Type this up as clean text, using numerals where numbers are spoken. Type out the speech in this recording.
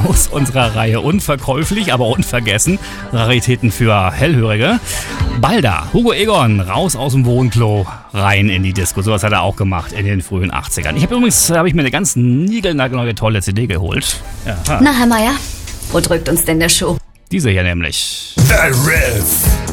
aus unserer Reihe Unverkäuflich, aber unvergessen. Raritäten für Hellhörige. Balda, Hugo Egon, raus aus dem Wohnklo, rein in die Disco. Sowas hat er auch gemacht in den frühen 80ern. Ich habe mir eine ganz niegelnagelneue tolle CD geholt. Ja. Na, Herr Meier, wo drückt uns denn der Schuh? Diese hier nämlich. The Riff.